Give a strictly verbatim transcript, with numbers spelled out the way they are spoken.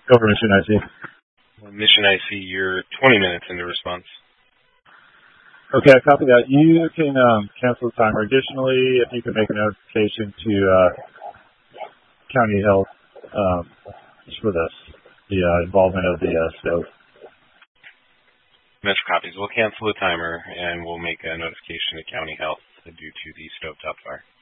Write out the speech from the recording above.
Over Mission I C. Mission I C, you're twenty minutes into response. Okay, I copy that. You can um, cancel the timer. Additionally, if you can make a notification to uh, County Health um, for this, the uh, involvement of the uh, stove. Metro copies. We'll cancel the timer and we'll make a notification to County Health due to the stovetop fire.